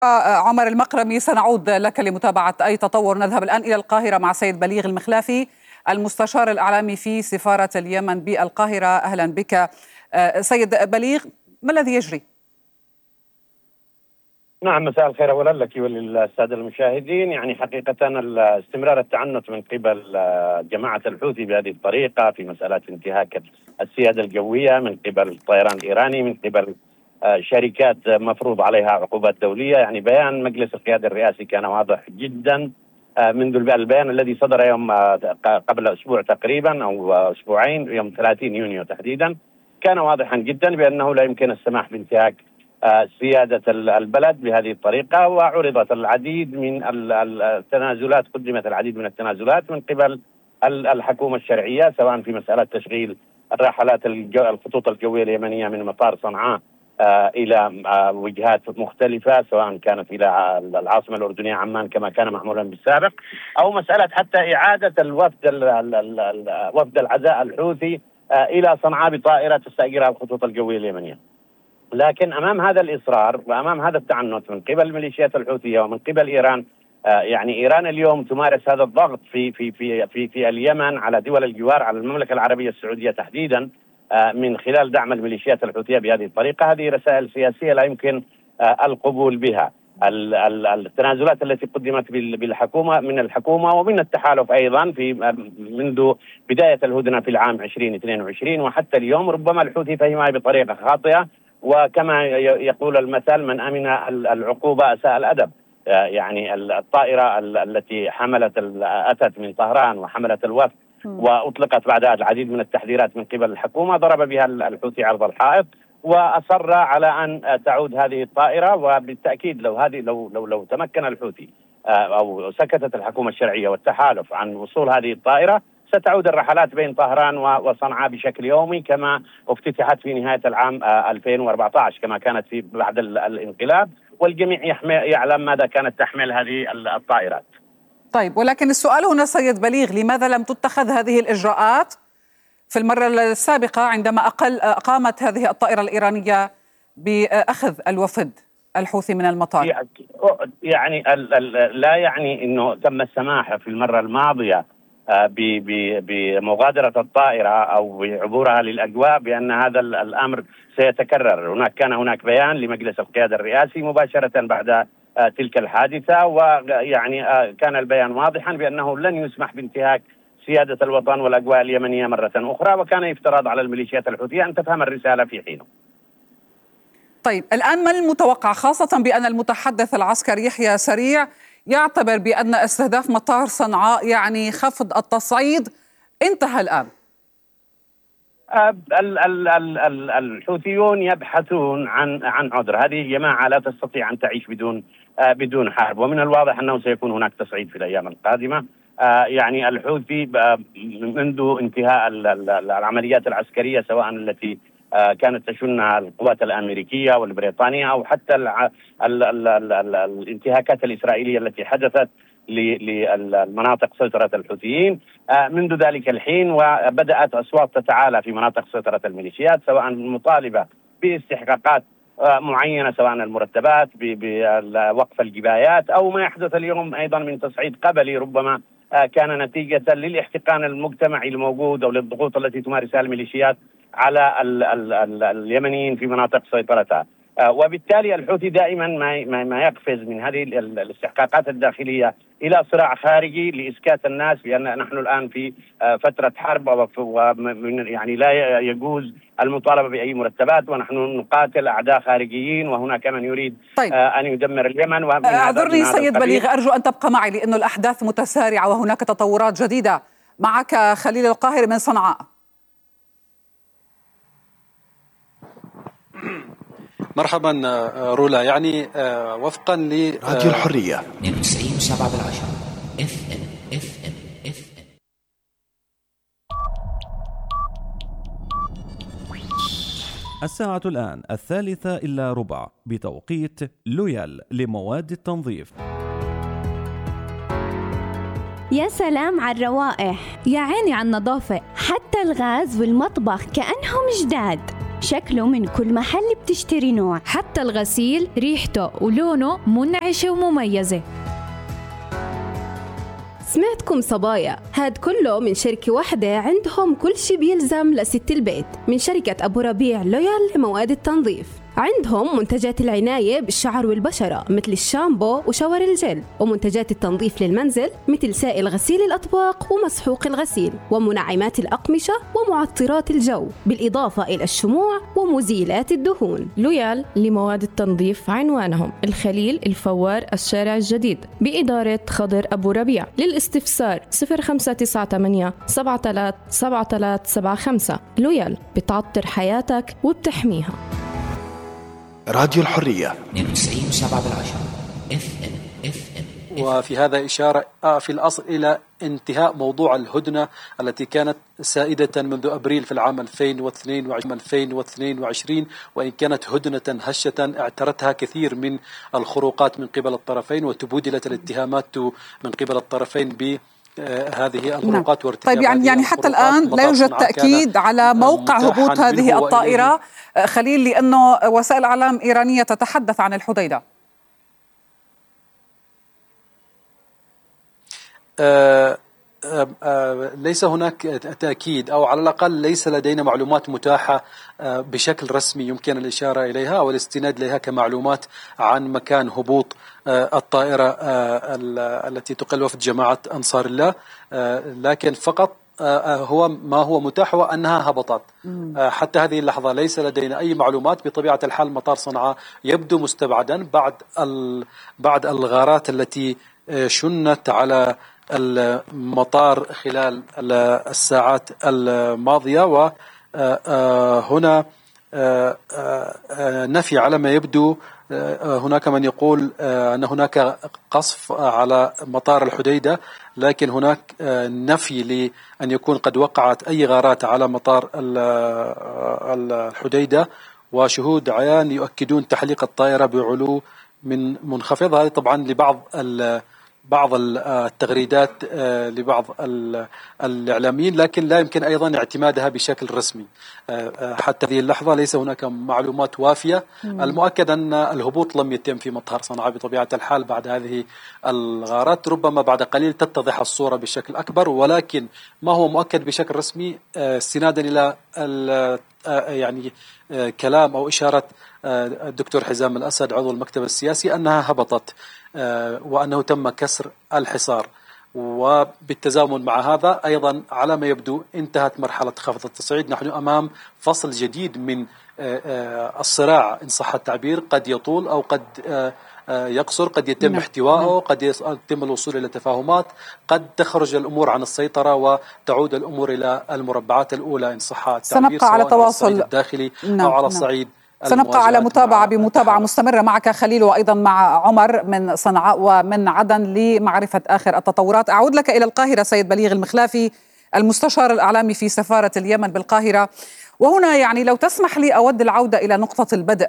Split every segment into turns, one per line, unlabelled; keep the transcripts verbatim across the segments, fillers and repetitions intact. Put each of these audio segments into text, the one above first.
عمر المقرمي، سنعود لك لمتابعة أي تطور. نذهب الآن إلى القاهرة مع سيد بليغ المخلافي، المستشار الإعلامي في سفارة اليمن بالقاهرة. أهلا بك سيد بليغ، ما الذي يجري؟
نعم، مساء الخير أولا لك وللسادة المشاهدين. يعني حقيقة استمرار التعنت من قبل جماعة الحوثي بهذه الطريقة في مسألة انتهاك السيادة الجوية من قبل الطيران الإيراني، من قبل شركات مفروض عليها عقوبات دولية. يعني بيان مجلس القيادة الرئاسي كان واضح جدا منذ البيان الذي صدر يوم قبل أسبوع تقريبا أو أسبوعين، يوم ثلاثين يونيو تحديدا، كان واضحا جدا بأنه لا يمكن السماح بانتهاك سيادة البلد بهذه الطريقة. وعرضت العديد من التنازلات، قدمت العديد من التنازلات من قبل الحكومة الشرعية، سواء في مسألة تشغيل الرحلات الخطوط الجوية اليمنية من مطار صنعاء إلى وجهات مختلفة، سواء كانت إلى العاصمة الأردنية عمان كما كان معمولا بالسابق، أو مسألة حتى إعادة الوفد وفد العزاء الحوثي إلى صنعاء بطائرة تستأجرها الخطوط الجوية اليمنية. لكن أمام هذا الإصرار وأمام هذا التعنت من قبل الميليشيات الحوثية ومن قبل إيران، يعني إيران اليوم تمارس هذا الضغط في في في في في اليمن على دول الجوار، على المملكة العربية السعودية تحديدا، من خلال دعم الميليشيات الحوثية بهذه الطريقة. هذه رسائل سياسية لا يمكن القبول بها. التنازلات التي قدمت بالحكومة من الحكومة ومن التحالف أيضا في منذ بداية الهدنة في العام ألفين واثنين وعشرين وحتى اليوم، ربما الحوثي فهمها بطريقة خاطئة، وكما يقول المثل: من أمن العقوبة أساء الأدب. يعني الطائرة التي حملت أتت من طهران وحملت الوفد وأطلقت بعدها العديد من التحذيرات من قبل الحكومة، ضرب بها الحوثي عرض الحائط وأصر على أن تعود هذه الطائرة. وبالتأكيد لو هذه لو لو لو تمكن الحوثي أو سكتت الحكومة الشرعية والتحالف عن وصول هذه الطائرة، ستعود الرحلات بين طهران وصنعاء بشكل يومي كما افتتحت في نهاية العام ألفين وأربعة عشر كما كانت في بعد الانقلاب، والجميع يعلم ماذا كانت تحمل هذه الطائرات.
طيب، ولكن السؤال هنا سيد بليغ، لماذا لم تتخذ هذه الإجراءات في المرة السابقة عندما أقل قامت هذه الطائرة الإيرانية بأخذ الوفد الحوثي من المطار؟
يعني لا يعني أنه تم السماح في المرة الماضية بمغادرة الطائرة أو بعبورها للأجواء بأن هذا الأمر سيتكرر. هناك كان هناك بيان لمجلس القيادة الرئاسي مباشرة بعد تلك الحادثة، ويعني كان البيان واضحا بأنه لن يسمح بانتهاك سيادة الوطن والأجواء اليمنية مرة أخرى، وكان يفترض على الميليشيات الحوثية أن تفهم الرسالة في حينه.
طيب، الآن ما المتوقع، خاصة بأن المتحدث العسكري يحيى سريع يعتبر بأن استهداف مطار صنعاء يعني خفض التصعيد انتهى الآن؟
الحوثيون يبحثون عن عن عذر. هذه جماعة لا تستطيع أن تعيش بدون بدون حرب، ومن الواضح أنه سيكون هناك تصعيد في الأيام القادمة. يعني الحوثي منذ انتهاء العمليات العسكرية، سواء التي كانت تشنها القوات الأمريكية والبريطانية أو حتى الانتهاكات الإسرائيلية التي حدثت للمناطق سيطرة الحوثيين، منذ ذلك الحين وبدأت أصوات تتعالى في مناطق سيطرة الميليشيات، سواء المطالبة باستحقاقات معينة، سواء المرتبات، بوقف الجبايات، أو ما يحدث اليوم أيضا من تصعيد قبلي ربما كان نتيجة للاحتقان المجتمعي الموجود أو للضغوط التي تمارسها الميليشيات على ال ال ال اليمنيين في مناطق سيطرتها. وبالتالي الحوثي دائما ما ما يقفز من هذه الاستحقاقات الداخلية إلى صراع خارجي لإسكات الناس، لأن نحن الآن في فترة حرب ويعني لا يجوز المطالبة بأي مرتبات، ونحن نقاتل أعداء خارجيين، وهناك من يريد
طيب.
أن يدمر اليمن.
أعذرني سيد بليغ، أرجو أن تبقى معي لأن الأحداث متسارعة وهناك تطورات جديدة. معك خليل القاهري من صنعاء.
مرحبا رولا. يعني وفقا ل
راديو الحرية
اثنين وتسعين وسبعة بالعشرة اف ام اف ام اف ام.
الساعة الآن الثالثة إلا ربع بتوقيت لويال لمواد التنظيف.
يا سلام على الروائح، يا عيني على النظافة، حتى الغاز والمطبخ كأنهم جداد. شكله من كل محل بتشتري نوع.
حتى الغسيل ريحته ولونه منعشة ومميزة.
سمعتكم صبايا، هاد كله من شركة واحدة عندهم كل شي بيلزم لست البيت، من شركة أبو ربيع لويال لمواد التنظيف. عندهم منتجات العناية بالشعر والبشرة مثل الشامبو وشاور الجل، ومنتجات التنظيف للمنزل مثل سائل غسيل الأطباق ومسحوق الغسيل، ومنعمات الأقمشة ومعطرات الجو، بالإضافة إلى الشموع ومزيلات الدهون.
لويال لمواد التنظيف عنوانهم الخليل الفوار الشارع الجديد بإدارة خضر أبو ربيع. للاستفسار صفر خمسة تسعة ثمانية سبعة ثلاثة سبعة ثلاثة سبعة خمسة. لويال بتعطر حياتك وبتحميها.
راديو الحرية اثنين وتسعين وسبعة بالعشرة اف ام اف ام.
وفي هذا إشارة آه في الأصل إلى انتهاء موضوع الهدنة التي كانت سائدة منذ أبريل في العام ألفين واثنين وعشرين، وإن كانت هدنة هشة اعترتها كثير من الخروقات من قبل الطرفين، وتبودلت الاتهامات من قبل الطرفين ب هذه الخروقات وارتكاب.
طيب يعني يعني حتى الآن لا يوجد تأكيد على موقع هبوط هذه الطائرة خليل، لأنه وسائل إعلام إيرانية تتحدث عن الحديدة.
أه أه أه ليس هناك تأكيد، أو على الأقل ليس لدينا معلومات متاحة أه بشكل رسمي يمكن الإشارة إليها أو الاستناد إليها كمعلومات عن مكان هبوط أه الطائرة أه التي تقل وفد جماعة أنصار الله، أه لكن فقط أه هو ما هو متاح هو أنها هبطت. أه حتى هذه اللحظة ليس لدينا أي معلومات. بطبيعة الحال مطار صنعاء يبدو مستبعدا بعد بعد الغارات التي شنت على المطار خلال الساعات الماضية، وهنا نفي على ما يبدو. هناك من يقول أن هناك قصف على مطار الحديدة، لكن هناك نفي لأن يكون قد وقعت أي غارات على مطار الحديدة، وشهود عيان يؤكدون تحليق الطائرة بعلو من منخفض. هذه طبعا لبعض بعض التغريدات لبعض الإعلاميين، لكن لا يمكن أيضا اعتمادها بشكل رسمي. حتى هذه اللحظة ليس هناك معلومات وافية. المؤكد أن الهبوط لم يتم في مطار صنعاء بطبيعة الحال بعد هذه الغارات. ربما بعد قليل تتضح الصورة بشكل أكبر، ولكن ما هو مؤكد بشكل رسمي استنادا إلى يعني كلام أو إشارة الدكتور حزام الأسد عضو المكتب السياسي أنها هبطت وأنه تم كسر الحصار. وبالتزامن مع هذا أيضا على ما يبدو انتهت مرحلة خفض التصعيد. نحن أمام فصل جديد من الصراع إن صح التعبير، قد يطول أو قد يقصر، قد يتم احتوائه، قد يتم الوصول إلى تفاهمات، قد تخرج الأمور عن السيطرة وتعود الأمور إلى المربعات الأولى إن صح التعبير،
سنبقى على تواصل
الداخلي نعم. أو على الصعيد
سنبقى على متابعة بمتابعة مستمرة معك خليل، وأيضا مع عمر من صنعاء ومن عدن لمعرفة آخر التطورات. أعود لك إلى القاهرة سيد بليغ المخلافي، المستشار الإعلامي في سفارة اليمن بالقاهرة. وهنا يعني لو تسمح لي أود العودة إلى نقطة البدء،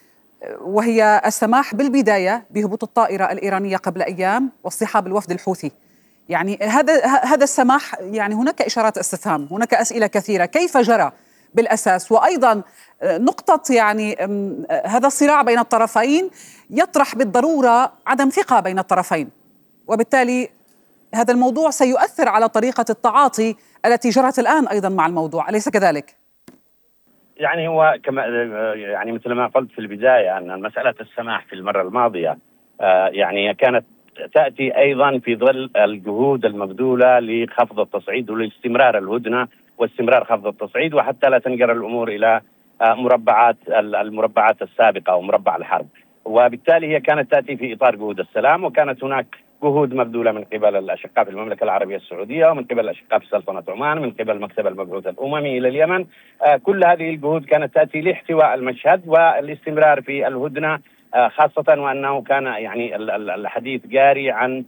وهي السماح بالبداية بهبوط الطائرة الإيرانية قبل أيام واصطحاب الوفد الحوثي. يعني هذا هذا السماح، يعني هناك إشارات استفهام، هناك أسئلة كثيرة، كيف جرى بالأساس؟ وأيضا نقطة يعني هذا الصراع بين الطرفين يطرح بالضرورة عدم ثقة بين الطرفين، وبالتالي هذا الموضوع سيؤثر على طريقة التعاطي التي جرت الآن أيضا مع الموضوع، أليس كذلك؟
يعني هو كما يعني مثل ما قلت في البداية أن مسألة السماح في المرة الماضية يعني كانت تأتي أيضا في ظل الجهود المبذولة لخفض التصعيد ولاستمرار الهدنة واستمرار خفض التصعيد، وحتى لا تنجر الأمور إلى مربعات المربعات السابقة أو مربع الحرب. وبالتالي هي كانت تأتي في إطار جهود السلام، وكانت هناك جهود مبذولة من قبل الأشقاء في المملكة العربية السعودية ومن قبل الأشقاء في سلطنة عمان، من قبل مكتب المبعوث الأممي إلى اليمن. كل هذه الجهود كانت تأتي لاحتواء المشهد والاستمرار في الهدنة، خاصة وأنه كان يعني الحديث جاري عن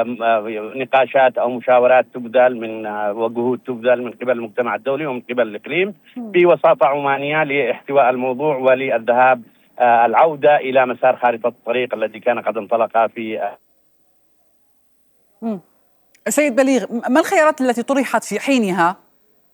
نقاشات أو مشاورات تبذل من وجهود تبذل من قبل المجتمع الدولي ومن قبل الإقليم بوساطة عمانية لاحتواء الموضوع وللذهاب العودة إلى مسار خارطة الطريق الذي كان قد انطلق في.
سيد بليغ، ما الخيارات التي طرحت في حينها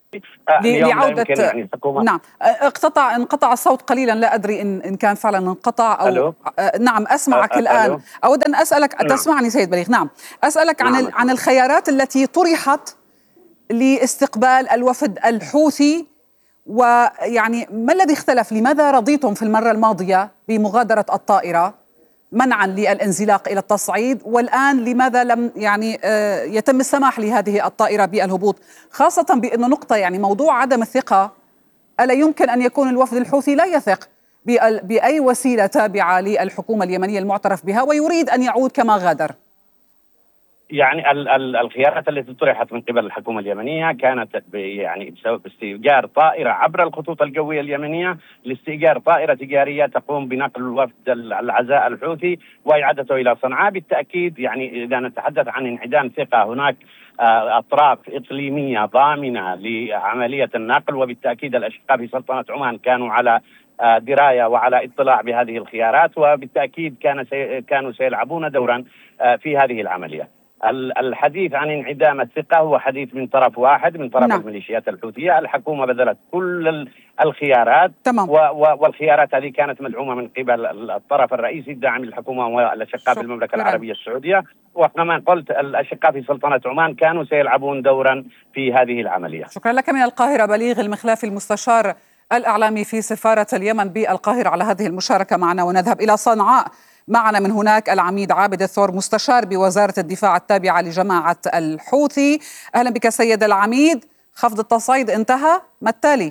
لعودة يعني الحكومة. نعم اقتطع انقطع الصوت قليلا، لا أدري إن إن كان فعلا انقطع أو ألو. نعم أسمعك أ... الآن. ألو. أود أن أسألك نعم. تسمعني سيد بليغ؟ نعم أسألك نعم. عن عن الخيارات التي طرحت لاستقبال الوفد الحوثي، ويعني ما الذي اختلف؟ لماذا رضيتم في المرة الماضية بمغادرة الطائرة منعا للانزلاق إلى التصعيد، والآن لماذا لم يعني يتم السماح لهذه الطائرة بالهبوط، خاصة بأنه نقطة يعني موضوع عدم الثقة، ألا يمكن أن يكون الوفد الحوثي لا يثق بأي وسيلة تابعة للحكومة اليمنية المعترف بها ويريد أن يعود كما غادر؟
يعني ال ال الخيارات التي طرحت من قبل الحكومة اليمنية كانت يعني باستئجار طائرة عبر الخطوط الجوية اليمنية لاستئجار طائرة تجارية تقوم بنقل الوفد العزاء الحوثي وإعادته إلى صنعاء. بالتأكيد يعني إذا نتحدث عن انعدام ثقة، هناك أطراف إقليمية ضامنة لعملية النقل، وبالتأكيد الأشقاء في سلطنة عمان كانوا على دراية وعلى اطلاع بهذه الخيارات، وبالتأكيد كان سي كانوا سيلعبون دورا في هذه العملية. الحديث عن انعدام الثقة هو حديث من طرف واحد، من طرف نعم. الميليشيات الحوثية. الحكومة بذلت كل الخيارات تمام. والخيارات هذه كانت مدعومة من قبل الطرف الرئيسي الداعم للحكومة والأشقاء في المملكة العربية السعودية، وكما قلت الأشقاء في سلطنة عمان كانوا سيلعبون دورا في هذه العملية.
شكرا لك من القاهرة بليغ المخلافي المستشار الإعلامي في سفارة اليمن بالقاهرة على هذه المشاركة معنا. ونذهب إلى صنعاء، معنا من هناك العميد عابد الثور مستشار بوزارة الدفاع التابعة لجماعة الحوثي. أهلا بك سيد العميد. خفض التصعيد انتهى، ما التالي؟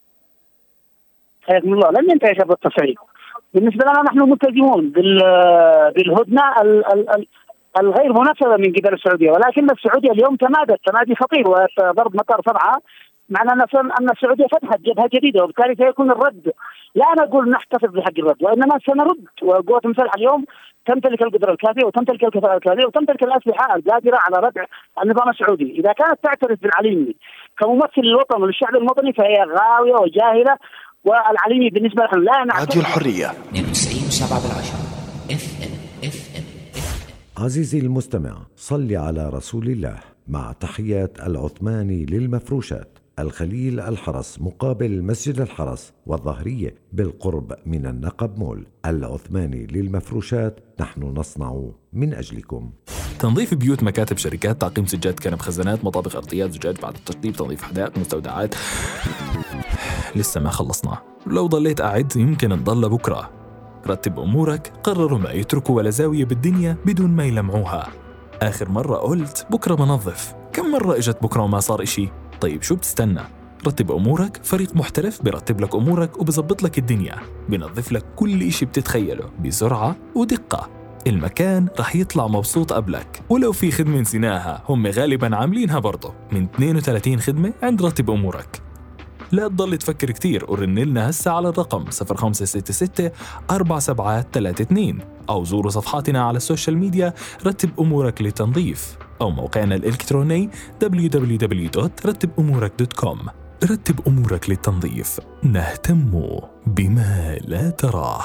حياكم الله. لم ينتهي خفض التصعيد. بالنسبة لنا نحن ملتزمون بالهدنة الغير منفذة من قبل السعودية، ولكن السعودية اليوم تمادت تمادي خطير وضرب مطار صنعاء، معنى أن السعودية فتحت جبهة جديدة، وبالتالي سيكون الرد. لا نقول نحتفظ بحق الرد، وإنما سنرد. وقوات المسلحة اليوم تمتلك القدرة الكافية وتمتلك الكفاءة الكافية وتمتلك الأسلحة القادرة على ردع النظام السعودي. إذا كانت تعترف بالعليمي كممثل للوطن وللشعب المدني فهي غاوية وجاهلة، والعليمي بالنسبة لنا لا نعترف.
راديو الحرية
اثنين وتسعين وسبعة بالعشرة اف ام اف ام.
عزيزي المستمع، صل على رسول الله. مع تحيات العثماني للمفروشات، الخليل الحرس مقابل مسجد الحرس والظهرية بالقرب من النقب مول. العثماني للمفروشات، نحن نصنع من أجلكم.
تنظيف بيوت، مكاتب، شركات، تعقيم سجاد، كنب، خزانات، مطابخ، أرضيات، زجاج، بعد التشطيب، تنظيف حدائق، مستودعات. لسه ما خلصنا، لو ضليت قاعد يمكن نضل بكرة. رتب أمورك، قرروا ما يتركوا ولا زاوية بالدنيا بدون ما يلمعوها. آخر مرة قلت بكرة بنظف، كم مرة إجت بكرة وما صار إشي؟ طيب شو بتستنى؟ رتب أمورك، فريق محترف برتب لك أمورك وبزبط لك الدنيا، بنظف لك كل إشي بتتخيله بسرعة ودقة. المكان رح يطلع مبسوط قبلك، ولو في خدمة نسيناها هم غالباً عاملينها برضه، من اثنين وثلاثين خدمة عند رتب أمورك. لا تضل تفكر كتير ورن لنا هسه على الرقم صفر خمسة ستة ستة أربعة سبعة ثلاثة اثنين، أو زوروا صفحاتنا على السوشيال ميديا رتب أمورك للتنظيف، أو موقعنا الإلكتروني دبليو دبليو دبليو دوت رتب أمورك دوت كوم. رتب أمورك للتنظيف، نهتم بما لا تراه.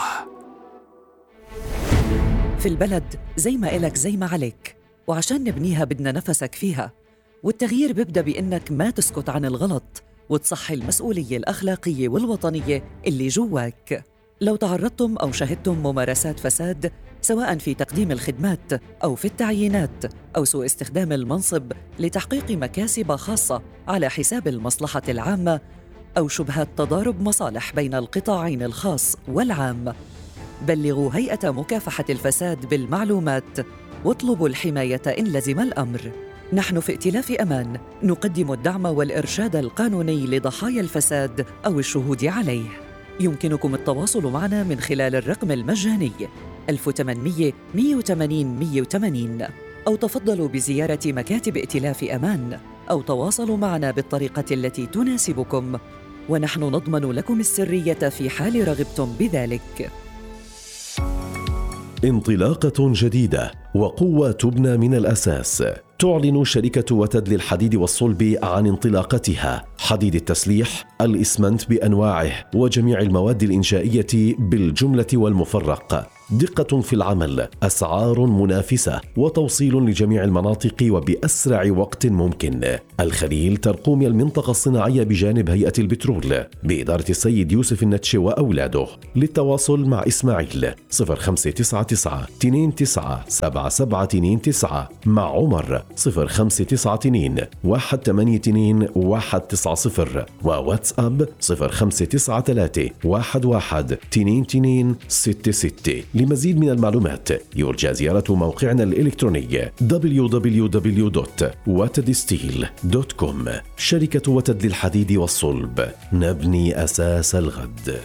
في البلد زي ما إلك زي ما عليك، وعشان نبنيها بدنا نفسك فيها، والتغيير بيبدأ بإنك ما تسكت عن الغلط وتصحي المسؤولية الأخلاقية والوطنية اللي جواك. لو تعرضتم أو شهدتم ممارسات فساد، سواء في تقديم الخدمات أو في التعيينات أو سوء استخدام المنصب لتحقيق مكاسب خاصة على حساب المصلحة العامة، أو شبهات تضارب مصالح بين القطاعين الخاص والعام، بلغوا هيئة مكافحة الفساد بالمعلومات واطلبوا الحماية إن لزم الأمر. نحن في ائتلاف أمان نقدم الدعم والإرشاد القانوني لضحايا الفساد أو الشهود عليه. يمكنكم التواصل معنا من خلال الرقم المجاني ألف وثمانمئة مئة وثمانين مئة وثمانين، أو تفضلوا بزيارة مكاتب ائتلاف أمان، أو تواصلوا معنا بالطريقة التي تناسبكم، ونحن نضمن لكم السرية في حال رغبتم بذلك.
انطلاقة جديدة وقوة تبنى من الأساس. تعلن شركة وتد للحديد والصلب عن انطلاقتها، حديد التسليح، الإسمنت بأنواعه وجميع المواد الإنشائية بالجملة والمفرق، دقة في العمل، أسعار منافسة، وتوصيل لجميع المناطق وبأسرع وقت ممكن. الخليل ترقومي المنطقة الصناعية بجانب هيئة البترول بإدارة السيد يوسف النتشي وأولاده. للتواصل مع إسماعيل صفر خمسة تسعة تسعة اثنين تسعة سبعة سبعة اثنين تسعة، مع عمر صفر خمسة تسعة اثنين واحد ثمانية اثنين واحد تسعة صفر، وواتساب صفر خمسة تسعة ثلاثة واحد واحد اثنين اثنين ستة ستة. لمزيد من المعلومات يرجى زيارة موقعنا الإلكتروني دبليو دبليو دبليو دوت وتد ستيل دوت كوم. شركة وتد للحديد والصلب، نبني أساس الغد.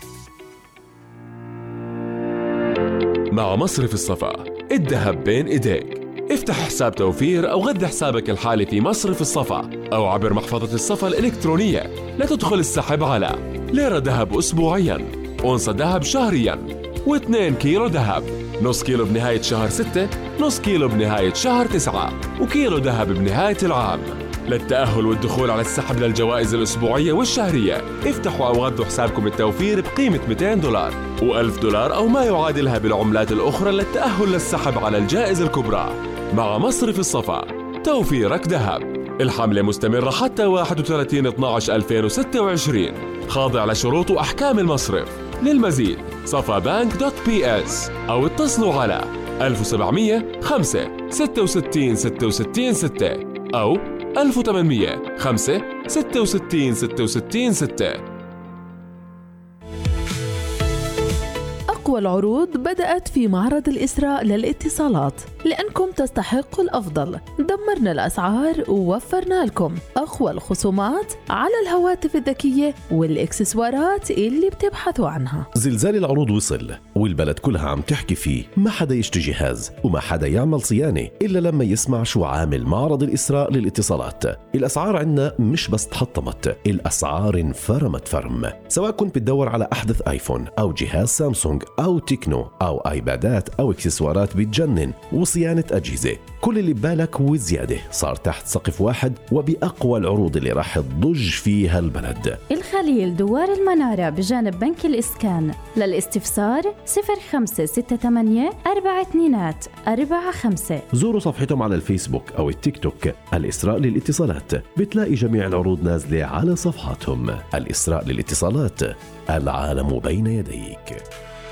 مع مصرف الصفا، الذهب بين إيديك. افتح حساب توفير أو غذي حسابك الحالي في مصرف الصفا أو عبر محفظة الصفا الإلكترونية لتدخل السحب على ليرة ذهب أسبوعياً، أونصة ذهب شهرياً، واثنين كيلو ذهب، نص كيلو بنهاية شهر ستة، نص كيلو بنهاية شهر تسعة، وكيلو ذهب بنهاية العام. للتأهل والدخول على السحب للجوائز الأسبوعية والشهرية، افتحوا أو غذوا حسابكم التوفير بقيمة مئتين دولار وألف دولار أو ما يعادلها بالعملات الأخرى للتأهل للسحب على الجائزة الكبرى. مع مصرف الصفا، توفيرك ذهب. الحملة مستمرة حتى واحد وثلاثين اثني عشر ألفين وستة وعشرين، خاضع لشروط وأحكام المصرف. للمزيد صفا بانك دوت بي اس أو اتصلوا على ألف وسبعمية خمسة ستة وستين ستة وستين ستة أو ألف وثمانمية خمسة ستة وستين ستة وستين ستة.
أقوى العروض بدأت في معرض الإسراء للاتصالات، لأنكم تستحقوا الأفضل. دمرنا الأسعار ووفرنا لكم أقوى الخصومات على الهواتف الذكية والإكسسوارات اللي بتبحثوا عنها.
زلزال العروض وصل والبلد كلها عم تحكي فيه، ما حدا يشتري جهاز وما حدا يعمل صيانة إلا لما يسمع شو عامل معرض الإسراء للاتصالات. الأسعار عندنا مش بس تحطمت، الأسعار انفرمت فرم. سواء كنت بتدور على أحدث آيفون أو جهاز سامسونج أو تكنو أو آيبادات أو إكسسوارات بتجنن وصيانة أجهزة، كل اللي ببالك وزيادة صار تحت سقف واحد وبأقوى العروض اللي راح تضج فيها البلد.
الخليل دوار المنارة بجانب بنك الإسكان. للاستفسار صفر خمسة ستة ثمانية أربعة اثنين أربعة خمسة.
زوروا صفحتهم على الفيسبوك أو التيك توك الإسراء للاتصالات، بتلاقي جميع العروض نازلة على صفحاتهم. الإسراء للاتصالات، العالم بين يديك.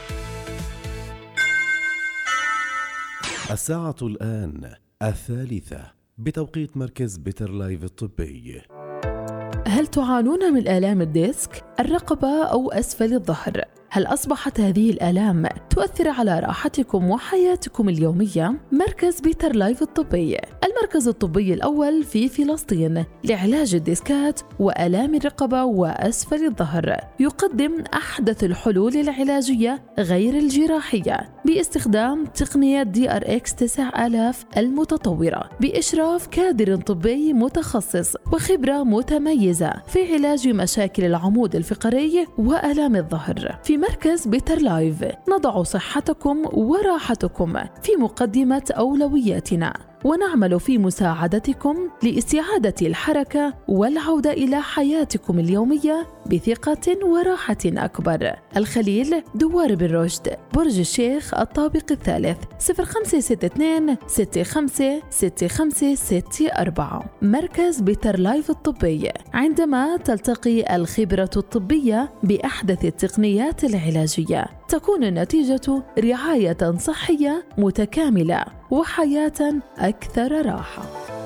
الساعة الآن الثالثة بتوقيت مركز بيتر لايف الطبي.
هل تعانون من آلام الديسك، الرقبة أو أسفل الظهر؟ هل أصبحت هذه الآلام تؤثر على راحتكم وحياتكم اليومية؟ مركز بيتر لايف الطبي، المركز الطبي الأول في فلسطين لعلاج الديسكات وآلام الرقبة وأسفل الظهر، يقدم أحدث الحلول العلاجية غير الجراحية باستخدام تقنية دي آر إكس تسعة آلاف المتطورة بإشراف كادر طبي متخصص وخبرة متميزة في علاج مشاكل العمود الفقري وآلام الظهر. في مركز بيتر لايف نضع صحتكم وراحتكم في مقدمة أولوياتنا، ونعمل في مساعدتكم لاستعادة الحركة والعودة إلى حياتكم اليومية بثقة وراحة أكبر. الخليل دوار بن رشد، برج الشيخ الطابق الثالث، صفر خمسة ستة اثنين ستة خمسة ستة خمسة ستة أربعة. مركز بيتر لايف الطبي، عندما تلتقي الخبرة الطبية بأحدث التقنيات العلاجية تكون النتيجة رعاية صحية متكاملة وحياة أكثر راحة.